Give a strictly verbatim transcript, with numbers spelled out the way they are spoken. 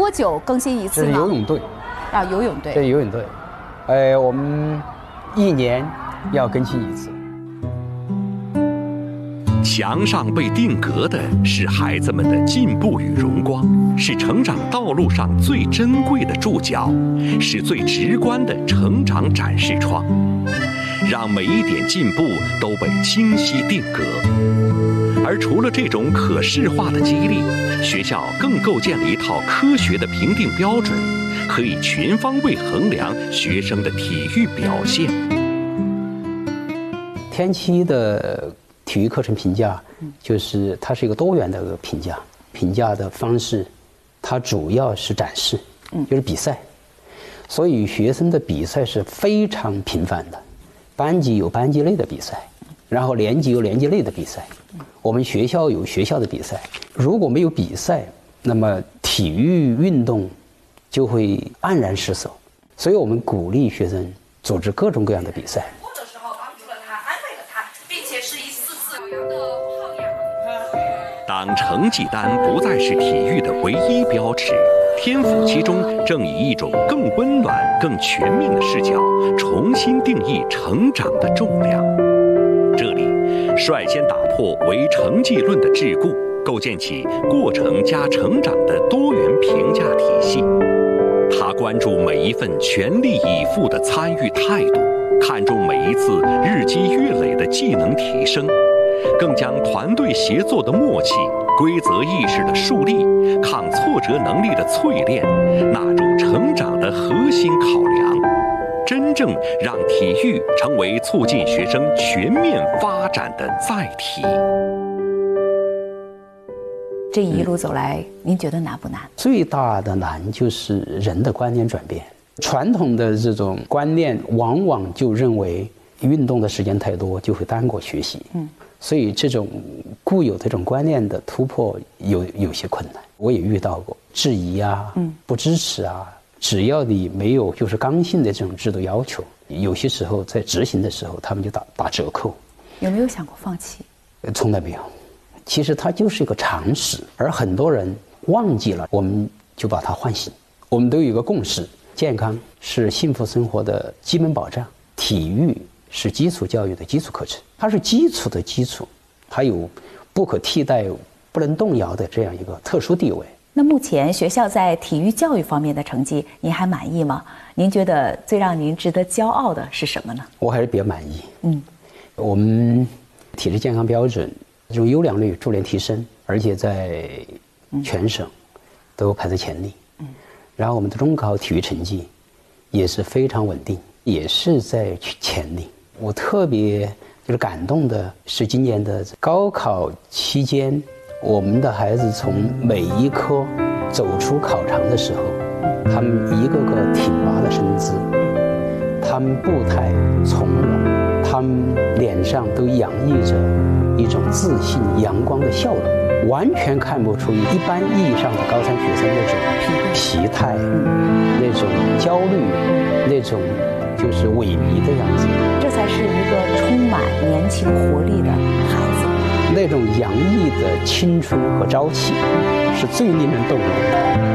多久更新一次呢？ 这是游泳队。 啊，游泳队。 对，游泳队。呃，我们一年要更新一次。 墙上被定格的是孩子们的进步与荣光，是成长道路上最珍贵的注脚，是最直观的成长展示窗，让每一点进步都被清晰定格。而除了这种可视化的激励，学校更构建了一套科学的评定标准，可以全方位衡量学生的体育表现。 天期的体育课程评价，就是它是一个多元的一个评价，评价的方式，它主要是展示，就是比赛，所以学生的比赛是非常频繁的，班级有班级内的比赛，然后年级有年级内的比赛，我们学校有学校的比赛。如果没有比赛，那么体育运动就会黯然失色，所以我们鼓励学生组织各种各样的比赛。 当成绩单不再是体育的唯一标尺，天府其中正以一种更温暖、更全面的视角，重新定义成长的重量。这里率先打破唯成绩论的桎梏，构建起过程加成长的多元评价体系。他关注每一份全力以赴的参与态度，看重每一次日积月累的技能提升，更将团队协作的默契、规则意识的树立、抗挫折能力的淬炼纳入成长的核心考量，真正让体育成为促进学生全面发展的载体。 这一路走来，嗯、您觉得难不难？ 最大的难就是人的观念转变。传统的这种观念往往就认为运动的时间太多就会耽搁学习，嗯，所以这种固有的这种观念的突破有有些困难。我也遇到过质疑啊，嗯，不支持啊，只要你没有就是刚性的这种制度要求，有些时候在执行的时候他们就打打折扣。 有没有想过放弃？ 从来没有。其实它就是一个常识，而很多人忘记了，我们就把它唤醒。我们都有一个共识，健康是幸福生活的基本保障，体育是基础教育的基础课程，它是基础的基础，还有不可替代、不能动摇的这样一个特殊地位。 那目前学校在体育教育方面的成绩，您还满意吗？您觉得最让您值得骄傲的是什么呢？ 我还是比较满意。嗯，我们体质健康标准这种优良率逐年提升，而且在全省都排在前列。嗯，然后我们的中考体育成绩也是非常稳定，也是在前列。我特别就是感动的是今年的高考期间，我们的孩子从每一科走出考场的时候，他们一个个挺拔的身姿，他们步态从容，他们脸上都洋溢着一种自信阳光的笑容，完全看不出一般意义上的高三学生那种疲态、那种焦虑、那种就是萎靡的样子。 这才是一个充满年轻活力的孩子， 那种洋溢的青春和朝气是最令人动容的。